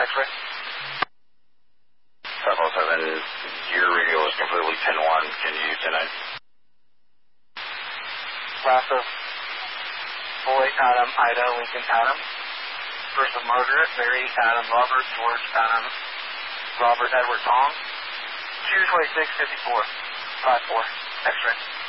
X-ray. 507, your radio is completely 10-1. Can you use 10-9? Last of Boy, Adam, Ida, Lincoln, Adam. First of Margaret, Mary, Adam, Robert, George, Adam, Robert, Edward, Tom. 22654, 54, X-ray.